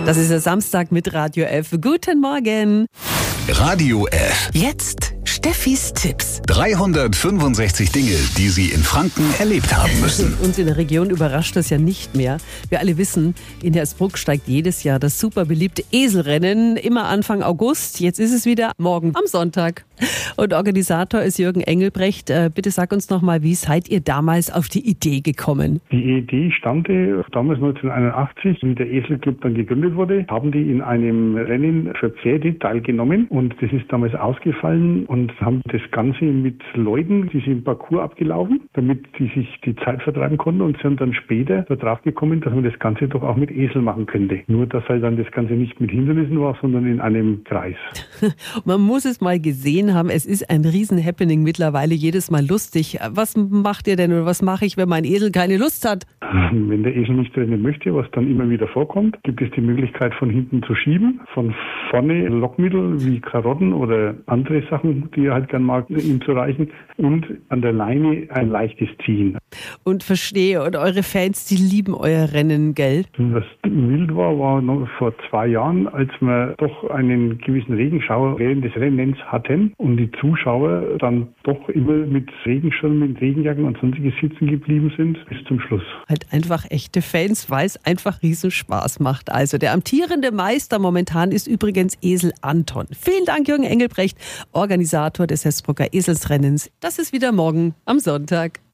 Das ist der Samstag mit Radio F. Guten Morgen. Radio F. Jetzt Steffis Tipps. 365 Dinge, die Sie in Franken erlebt haben müssen. Uns in der Region überrascht das ja nicht mehr. Wir alle wissen, in Hersbruck steigt jedes Jahr das super beliebte Eselrennen, immer Anfang August. Jetzt ist es wieder morgen am Sonntag. Und Organisator ist Jürgen Engelbrecht. Bitte sag uns nochmal, wie seid ihr damals auf die Idee gekommen? Die Idee stammte damals 1981, wie der Eselclub dann gegründet wurde, haben die in einem Rennen für Pferde teilgenommen und das ist damals ausgefallen und haben das Ganze mit Leuten, die sind im Parcours abgelaufen, damit die sich die Zeit vertreiben konnten und sind dann später darauf gekommen, dass man das Ganze doch auch mit Esel machen könnte. Nur, dass halt dann das Ganze nicht mit Hindernissen war, sondern in einem Kreis. Man muss es mal gesehen haben, es ist ein Riesen-Happening mittlerweile, jedes Mal lustig. Was macht ihr denn oder was mache ich, wenn mein Esel keine Lust hat? Wenn der Esel nicht rennen möchte, was dann immer wieder vorkommt, gibt es die Möglichkeit von hinten zu schieben, von vorne Lockmittel wie Karotten oder andere Sachen, die er halt gern mag, ihm zu reichen und an der Leine ein leichtes Ziehen. Und verstehe, und eure Fans, die lieben euer Rennen, gell? Was wild war noch vor 2 Jahren, als wir doch einen gewissen Regenschauer während des Rennens hatten und die Zuschauer dann doch immer mit Regenschirmen, mit Regenjacken und sonstiges sitzen geblieben sind bis zum Schluss. Halt einfach echte Fans, weil es einfach riesen Spaß macht. Also der amtierende Meister momentan ist übrigens Esel Anton. Vielen Dank, Jürgen Engelbrecht, Organisator des Hersbrucker Eselsrennens. Das ist wieder morgen am Sonntag.